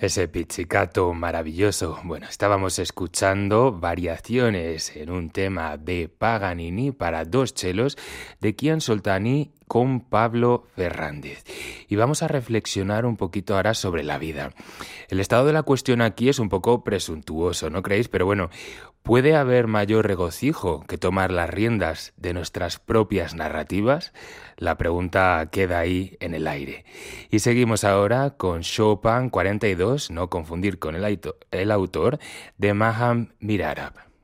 Ese pizzicato maravilloso. Bueno, estábamos escuchando variaciones en un tema de Paganini para dos chelos de Kian Soltani con Pablo Fernández. Y vamos a reflexionar un poquito ahora sobre la vida. El estado de la cuestión aquí es un poco presuntuoso, ¿no creéis? Pero bueno, ¿puede haber mayor regocijo que tomar las riendas de nuestras propias narrativas? La pregunta queda ahí en el aire. Y seguimos ahora con Chopin 42, no confundir con el autor, de Maham Mirarab.